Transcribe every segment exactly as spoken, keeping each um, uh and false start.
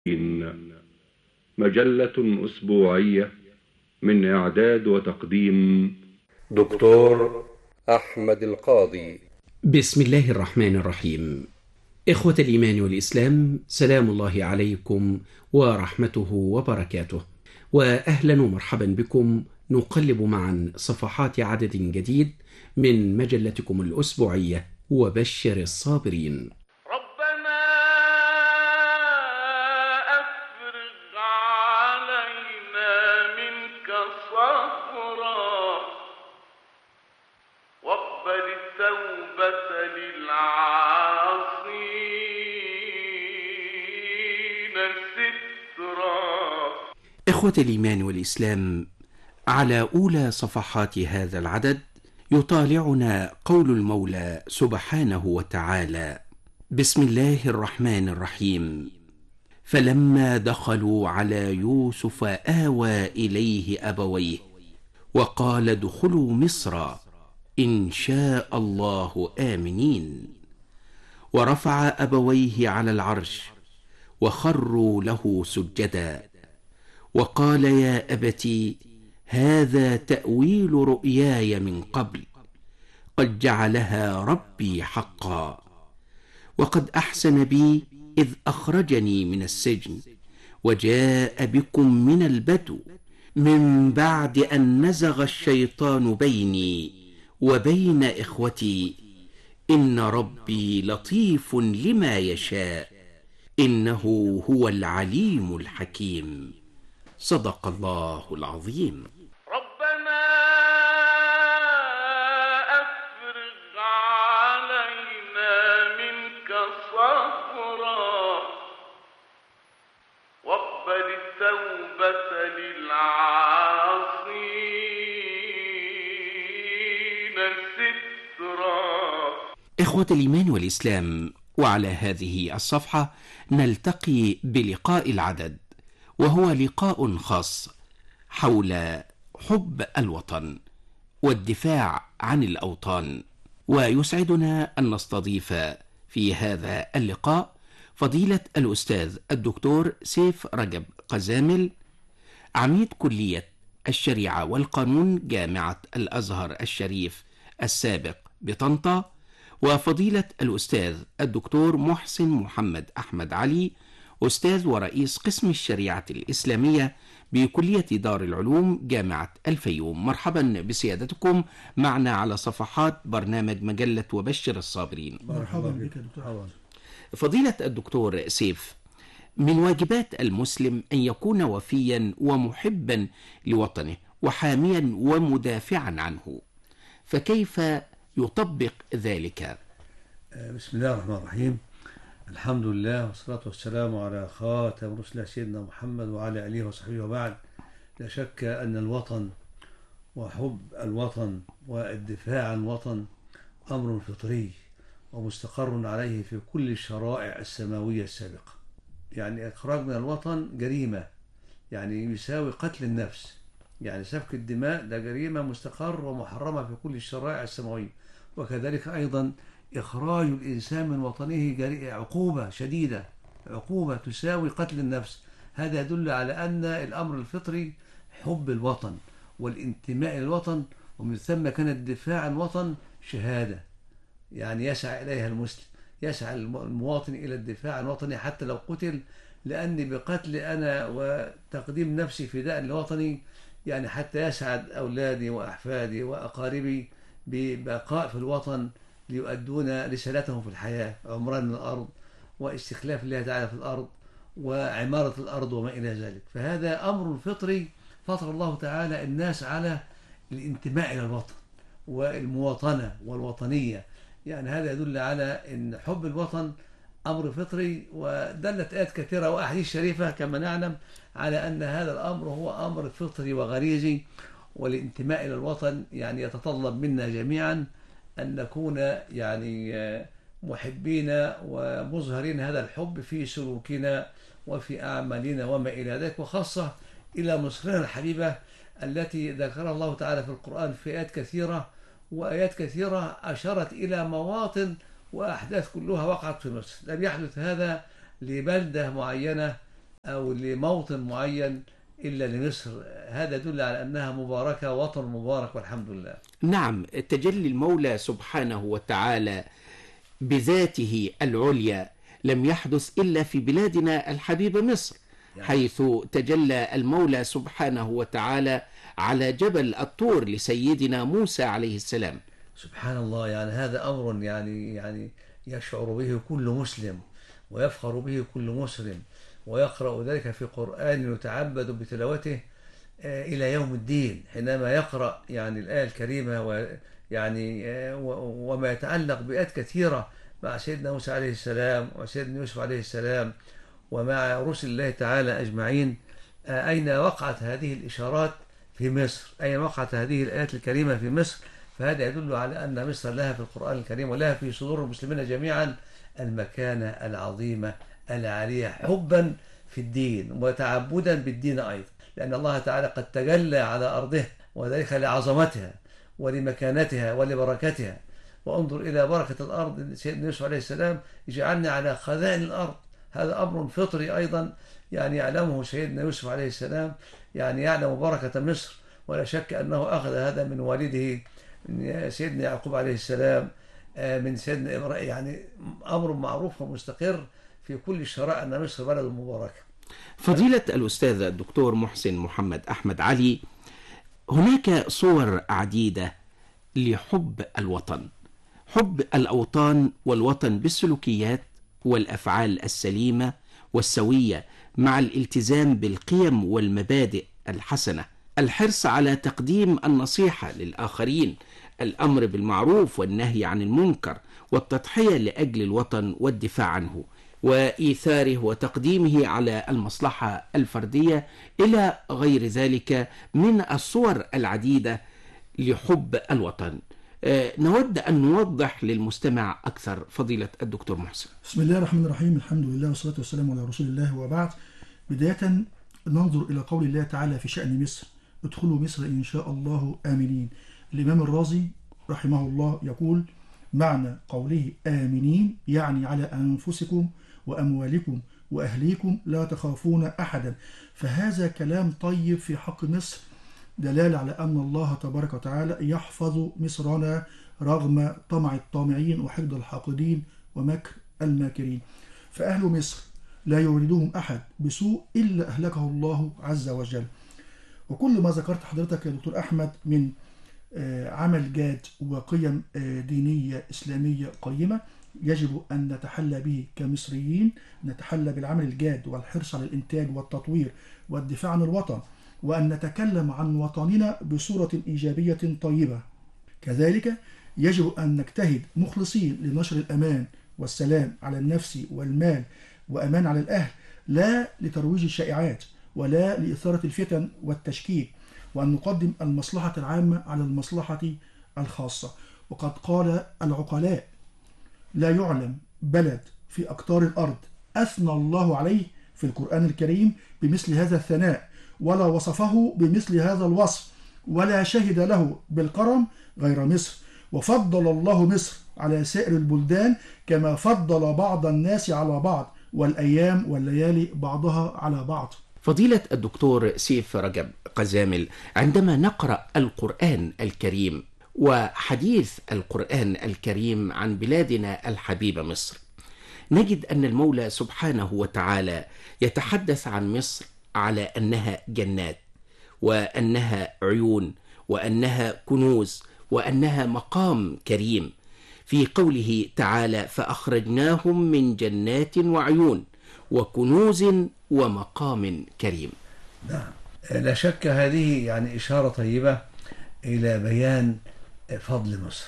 مجلة أسبوعية من إعداد وتقديم دكتور أحمد القاضي. بسم الله الرحمن الرحيم. إخوة الإيمان والإسلام، سلام الله عليكم ورحمته وبركاته، وأهلا ومرحبا بكم. نقلب معا صفحات عدد جديد من مجلتكم الأسبوعية وبشر الصابرين. ربنا أفرغ علينا منك صبرا واقبل التوبة للعاصين سترا. إخوة الإيمان والإسلام، على أولى صفحات هذا العدد يطالعنا قول المولى سبحانه وتعالى: بسم الله الرحمن الرحيم. فلما دخلوا على يوسف آوى إليه أبويه وقال ادخلوا مصر إن شاء الله آمنين، ورفع أبويه على العرش وخروا له سجدا، وقال يا أبت هذا تأويل رؤياي من قبل قد جعلها ربي حقا، وقد أحسن بي إذ أخرجني من السجن وجاء بكم من البدو من بعد أن نزغ الشيطان بيني وبين إخوتي إن ربي لطيف لما يشاء إنه هو العليم الحكيم. صدق الله العظيم. ربنا أفرغ علينا منك صبرا واقبل التوبة للعاصين سترا. إخوة الإيمان والإسلام، وعلى هذه الصفحة نلتقي بلقاء العدد، وهو لقاء خاص حول حب الوطن والدفاع عن الأوطان. ويسعدنا أن نستضيف في هذا اللقاء فضيلة الأستاذ الدكتور سيف رجب قزامل، عميد كلية الشريعة والقانون جامعة الأزهر الشريف السابق بطنطا، وفضيلة الأستاذ الدكتور محسن محمد أحمد علي، أستاذ ورئيس قسم الشريعة الإسلامية بكلية دار العلوم جامعة الفيوم. مرحبا بسيادتكم معنا على صفحات برنامج مجلة وبشر الصابرين. مرحبا بك دكتور. فضيلة الدكتور سيف، من واجبات المسلم أن يكون وفيا ومحبا لوطنه وحاميا ومدافعا عنه، فكيف يطبق ذلك؟ بسم الله الرحمن الرحيم. الحمد لله والصلاة والسلام على خاتم رسل سيدنا محمد وعلى آله وصحبه وبعد. لا شك أن الوطن وحب الوطن والدفاع عن الوطن أمر فطري ومستقر عليه في كل الشرائع السماوية السابقة. يعني إخراج من الوطن جريمة، يعني يساوي قتل النفس، يعني سفك الدماء ده جريمة مستقر ومحرمة في كل الشرائع السماوية. وكذلك أيضا إخراج الإنسان من وطنه عقوبة شديدة، عقوبة تساوي قتل النفس. هذا يدل على أن الأمر الفطري حب الوطن والانتماء إلى الوطن، ومن ثم كان الدفاع عن الوطن شهادة يعني يسعى إليها المسلم، يسعى المواطن إلى الدفاع عن وطنه حتى لو قتل، لأني بقتل أنا وتقديم نفسي فداء لوطني يعني حتى يسعد أولادي وأحفادي وأقاربي ببقاء في الوطن ليؤدون رسالتهم في الحياة، عمران الأرض واستخلاف الله تعالى في الأرض وعمارة الأرض وما إلى ذلك. فهذا أمر فطري فطر الله تعالى الناس على الانتماء إلى الوطن والمواطنة والوطنية. يعني هذا يدل على أن حب الوطن أمر فطري، ودلت آيات كثيرة وأحاديث شريفة كما نعلم على أن هذا الأمر هو أمر فطري وغريزي. والانتماء إلى الوطن يعني يتطلب منا جميعا أن نكون يعني محبين ومظهرين هذا الحب في سلوكنا وفي أعمالنا وما إلى ذلك، وخاصة إلى مصرنا الحبيبة التي ذكرها الله تعالى في القرآن في آيات كثيرة، وآيات كثيرة أشارت إلى مواطن وأحداث كلها وقعت في مصر. لم يحدث هذا لبلدة معينة أو لموطن معين إلا لمصر. هذا يدل على أنها مباركة، وطن مبارك، والحمد لله. نعم، تجلي المولى سبحانه وتعالى بذاته العليا لم يحدث إلا في بلادنا الحبيبة مصر، حيث تجلى المولى سبحانه وتعالى على جبل الطور لسيدنا موسى عليه السلام. سبحان الله، يعني هذا أمر يعني يعني يشعر به كل مسلم ويفخر به كل مسلم، ويقرأ ذلك في قرآن يتعبد بتلاوته إلى يوم الدين، حينما يقرأ يعني الآية الكريمة ويعني وما يتعلق بآيات كثيرة مع سيدنا موسى عليه السلام وسيدنا يوسف عليه السلام ومع رسل الله تعالى أجمعين. أين وقعت هذه الإشارات؟ في مصر. أين وقعت هذه الآيات الكريمة؟ في مصر. فهذا يدل على أن مصر لها في القرآن الكريم ولها في صدور المسلمين جميعا المكانة العظيمة العالية، حبا في الدين وتعبدا بالدين أيضا، لأن الله تعالى قد تجلى على أرضها، وذلك لعظمتها ولمكانتها ولبركتها. وانظر إلى بركة الأرض، سيدنا يوسف عليه السلام اجعلنا على خزائن الأرض. هذا أمر فطري أيضا يعني يعلمه سيدنا يوسف عليه السلام، يعني يعلم بركة مصر، ولا شك أنه أخذ هذا من والده من سيدنا يعقوب عليه السلام، من سيدنا إبراهيم. يعني أمر معروف ومستقر في كل الشرائع أن مصر بلد مباركة. فضيلة الأستاذ الدكتور محسن محمد أحمد علي، هناك صور عديدة لحب الوطن، حب الأوطان والوطن بالسلوكيات والأفعال السليمة والسوية، مع الالتزام بالقيم والمبادئ الحسنة، الحرص على تقديم النصيحة للآخرين، الأمر بالمعروف والنهي عن المنكر، والتضحية لأجل الوطن والدفاع عنه، وإيثاره وتقديمه على المصلحة الفردية، إلى غير ذلك من الصور العديدة لحب الوطن. أه نود أن نوضح للمستمع أكثر فضيلة الدكتور محسن. بسم الله الرحمن الرحيم، الحمد لله والصلاة والسلام على رسول الله، وبعد. بداية ننظر إلى قول الله تعالى في شأن مصر: ادخلوا مصر إن شاء الله آمنين. الإمام الرازي رحمه الله يقول: معنى قوله آمنين يعني على أنفسكم وأموالكم وأهليكم لا تخافون أحدا. فهذا كلام طيب في حق مصر، دلالة على أن الله تبارك وتعالى يحفظ مصرنا رغم طمع الطامعين وحقد الحاقدين ومكر الماكرين. فأهل مصر لا يريدهم أحد بسوء إلا أهلكه الله عز وجل. وكل ما ذكرت حضرتك يا دكتور أحمد من عمل جاد وقيم دينية إسلامية قيمة يجب أن نتحلى به كمصريين، نتحلى بالعمل الجاد والحرص على الإنتاج والتطوير والدفاع عن الوطن، وأن نتكلم عن وطننا بصورة إيجابية طيبة. كذلك يجب أن نجتهد مخلصين لنشر الأمان والسلام على النفس والمال، وأمان على الأهل، لا لترويج الشائعات ولا لإثارة الفتن والتشكيك، وأن نقدم المصلحة العامة على المصلحة الخاصة. وقد قال العقلاء: لا يعلم بلد في أقطار الأرض أثنى الله عليه في القرآن الكريم بمثل هذا الثناء، ولا وصفه بمثل هذا الوصف، ولا شهد له بالكرم غير مصر. وفضل الله مصر على سائر البلدان كما فضل بعض الناس على بعض، والأيام والليالي بعضها على بعض. فضيلة الدكتور سيف رجب قزامل، عندما نقرأ القرآن الكريم وحديث القرآن الكريم عن بلادنا الحبيبة مصر، نجد أن المولى سبحانه وتعالى يتحدث عن مصر على أنها جنات، وأنها عيون، وأنها كنوز، وأنها مقام كريم، في قوله تعالى: فأخرجناهم من جنات وعيون وكنوز ومقام كريم. نعم، لا شك هذه يعني إشارة طيبة إلى بيان فضل مصر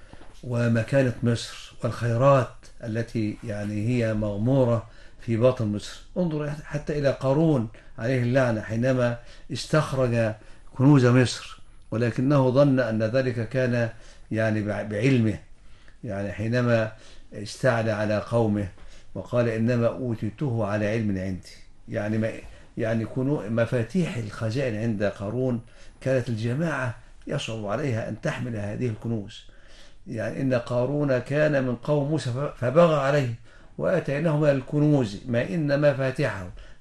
ومكانة مصر والخيرات التي يعني هي مغمورة في باطن مصر. انظر حتى إلى قارون عليه اللعنة حينما استخرج كنوز مصر، ولكنه ظن أن ذلك كان يعني بعلمه، يعني حينما استعلى على قومه وقال: إنما أوتيته على علم عندي. يعني ما يعني كنوا مفاتيح الخزائن عند قارون كانت الجماعة يصعب عليها أن تحمل هذه الكنوز. يعني إن قارون كان من قوم موسى فبغى عليه وآتيناه من الكنوز ما إن مفاتيحه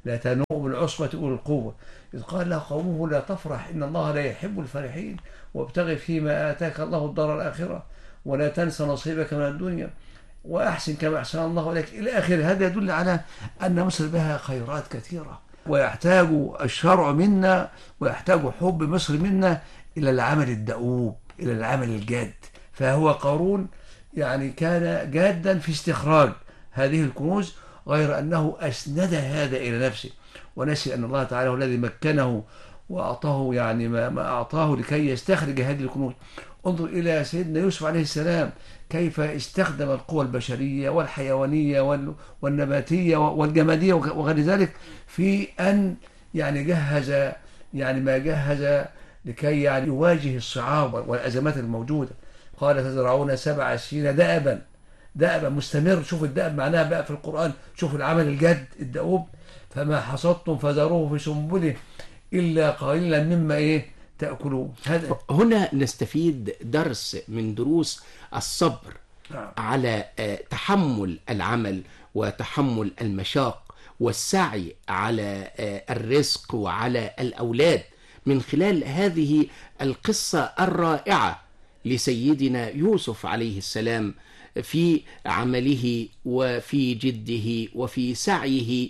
لا تنوء بالعصبة أولي القوة، إذ قال له قومه لا تفرح إن الله لا يحب الفرحين وابتغ فيما آتاك الله الدار الآخرة ولا تنس نصيبك من الدنيا وأحسن كما أحسن الله إليك إلى آخره. هذا يدل على أن مصر بها خيرات كثيرة، ويحتاج الشرع منا ويحتاج حب مصر منا إلى العمل الدؤوب، إلى العمل الجاد. فهو قارون يعني كان جادا في استخراج هذه الكنوز، غير أنه أسند هذا إلى نفسه ونسي أن الله تعالى هو الذي مكنه وأعطاه يعني ما, ما أعطاه لكي يستخرج هذه الكنوز. انظر إلى سيدنا يوسف عليه السلام كيف استخدم القوى البشرية والحيوانية والنباتية والجمادية وغير ذلك في أن يعني جهز يعني ما جهز لكي يعني يواجه الصعاب والأزمات الموجودة. قال تزرعون سبع سنين دأبا، دأبا مستمر. شوف الدأب معناها بقى في القرآن، شوف العمل الجاد الدؤوب. فما حصدتم فذروه في سنبله إلا قليلا مما إيه تأكلون. هذا هنا نستفيد درس من دروس الصبر نعم. على تحمل العمل وتحمل المشاق والسعي على الرزق وعلى الأولاد من خلال هذه القصة الرائعة لسيدنا يوسف عليه السلام في عمله وفي جده وفي سعيه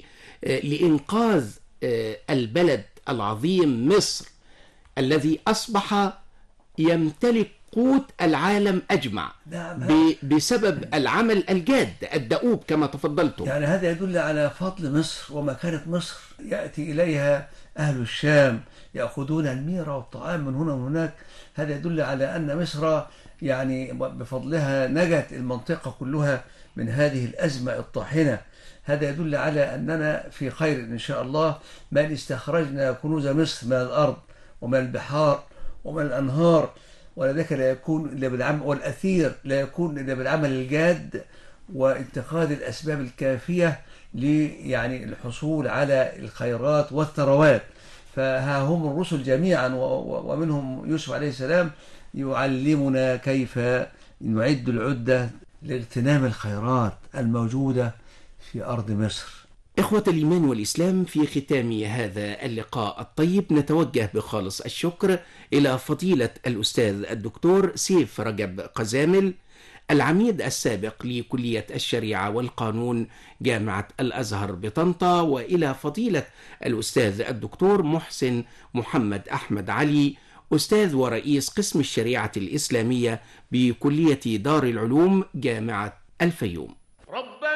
لإنقاذ البلد العظيم مصر الذي أصبح يمتلك قوت العالم أجمع بسبب العمل الجاد الدؤوب كما تفضلتم. يعني هذا يدل على فضل مصر ومكانة مصر. يأتي إليها أهل الشام يأخذون الميرة والطعام من هنا ومن هناك. هذا يدل على أن مصر يعني بفضلها نجت المنطقة كلها من هذه الأزمة الطاحنة. هذا يدل على أننا في خير إن شاء الله، من استخرجنا كنوز مصر من الأرض ومن البحار ومن الأنهار، ولذلك لا يكون إلا بالعمل، والأثير لا يكون إلا بالعمل الجاد واتخاذ الأسباب الكافية لي يعني الحصول على الخيرات والثروات. فها هم الرسل جميعا ومنهم يوسف عليه السلام يعلمنا كيف نعد العدة لاغتنام الخيرات الموجودة في أرض مصر. إخوة الإيمان والإسلام، في ختام هذا اللقاء الطيب نتوجه بخالص الشكر إلى فضيلة الأستاذ الدكتور سيف رجب قزامل، العميد السابق لكلية الشريعة والقانون جامعة الأزهر بطنطا، وإلى فضيلة الأستاذ الدكتور محسن محمد أحمد علي، أستاذ ورئيس قسم الشريعة الإسلامية بكلية دار العلوم جامعة الفيوم.